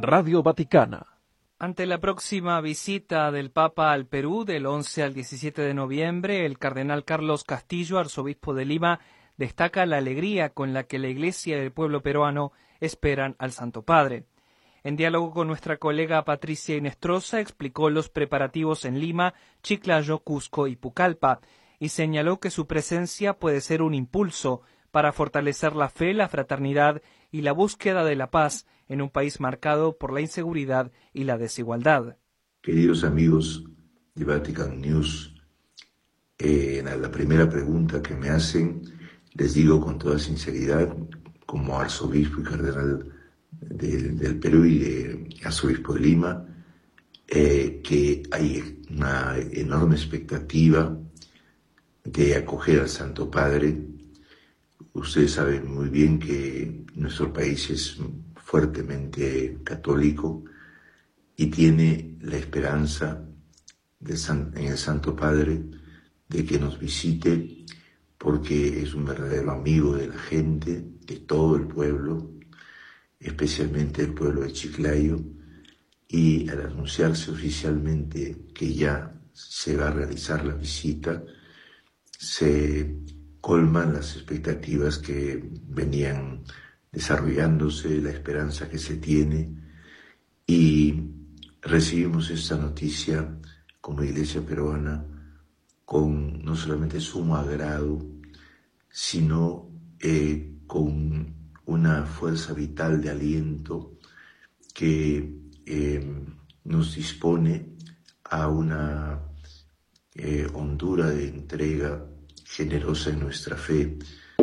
Radio Vaticana. Ante la próxima visita del Papa al Perú del 11 al 17 de noviembre, el cardenal Carlos Castillo, arzobispo de Lima, destaca la alegría con la que la Iglesia y el pueblo peruano esperan al Santo Padre. En diálogo con nuestra colega Patricia Inestrosa, explicó los preparativos en Lima, Chiclayo, Cusco y Pucallpa, y señaló que su presencia puede ser un impulso para fortalecer la fe, la fraternidad y la búsqueda de la paz en un país marcado por la inseguridad y la desigualdad. Queridos amigos de Vatican News, a la primera pregunta que me hacen, les digo con toda sinceridad, como arzobispo y cardenal del Perú y de arzobispo de Lima, que hay una enorme expectativa de acoger al Santo Padre. Ustedes saben muy bien que nuestro país es fuertemente católico y tiene la esperanza en el Santo Padre de que nos visite, porque es un verdadero amigo de la gente, de todo el pueblo, especialmente el pueblo de Chiclayo, y al anunciarse oficialmente que ya se va a realizar la visita, se colman las expectativas que venían desarrollándose, la esperanza que se tiene, y recibimos esta noticia como Iglesia peruana con no solamente sumo agrado, sino con una fuerza vital de aliento que nos dispone a una hondura de entrega generosa en nuestra fe.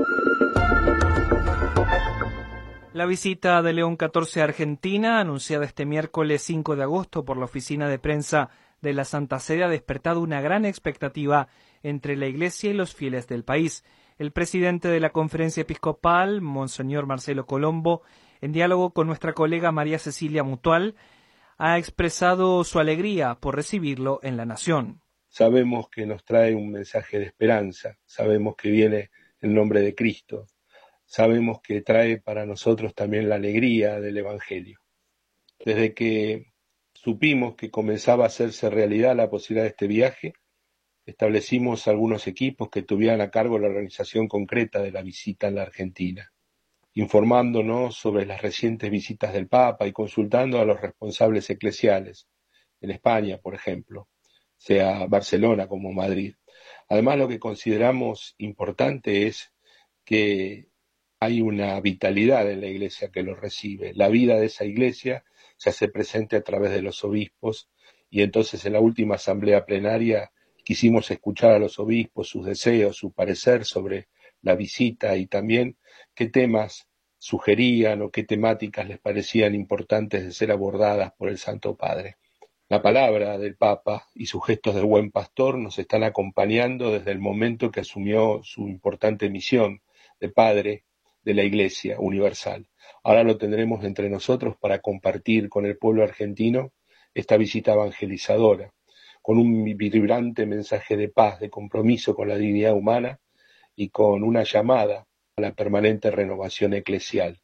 La visita de León XIV a Argentina, anunciada este miércoles 5 de agosto por la oficina de prensa de la Santa Sede, ha despertado una gran expectativa entre la Iglesia y los fieles del país. El presidente de la Conferencia Episcopal, Monseñor Marcelo Colombo, en diálogo con nuestra colega María Cecilia Mutual, ha expresado su alegría por recibirlo en la nación. Sabemos que nos trae un mensaje de esperanza, sabemos que viene en nombre de Cristo, sabemos que trae para nosotros también la alegría del Evangelio. Desde que supimos que comenzaba a hacerse realidad la posibilidad de este viaje, establecimos algunos equipos que tuvieran a cargo la organización concreta de la visita en la Argentina, informándonos sobre las recientes visitas del Papa y consultando a los responsables eclesiales, en España, por ejemplo, sea Barcelona como Madrid. Además, lo que consideramos importante es que hay una vitalidad en la Iglesia que lo recibe. La vida de esa Iglesia se hace presente a través de los obispos, y entonces en la última asamblea plenaria quisimos escuchar a los obispos, sus deseos, su parecer sobre la visita y también qué temas sugerían o qué temáticas les parecían importantes de ser abordadas por el Santo Padre. La palabra del Papa y sus gestos de buen pastor nos están acompañando desde el momento que asumió su importante misión de padre de la Iglesia universal. Ahora lo tendremos entre nosotros para compartir con el pueblo argentino esta visita evangelizadora, con un vibrante mensaje de paz, de compromiso con la dignidad humana y con una llamada a la permanente renovación eclesial.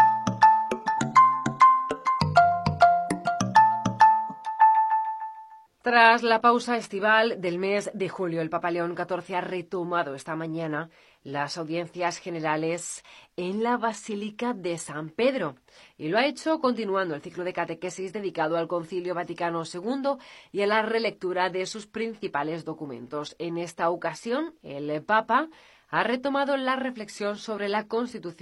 Tras la pausa estival del mes de julio, el Papa León XIV ha retomado esta mañana las audiencias generales en la Basílica de San Pedro y lo ha hecho continuando el ciclo de catequesis dedicado al Concilio Vaticano II y a la relectura de sus principales documentos. En esta ocasión, el Papa ha retomado la reflexión sobre la Constitución